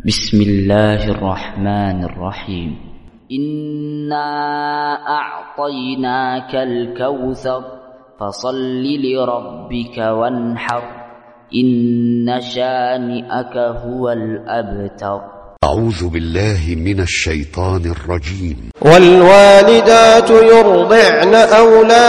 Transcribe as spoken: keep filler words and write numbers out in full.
بسم الله الرحمن الرحيم. إنا أعطيناك الكوثر فصل لربك وانحر إن شانئك هو الأبتر. أعوذ بالله من الشيطان الرجيم. والوالدات يرضعن أولادهن